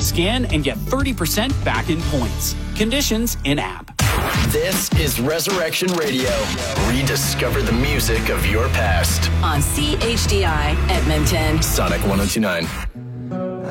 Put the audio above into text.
Scan and get 30% back in points. Conditions in-app. This is Resurrection Radio. Rediscover the music of your past. On CHDI Edmonton. Sonic 102.9.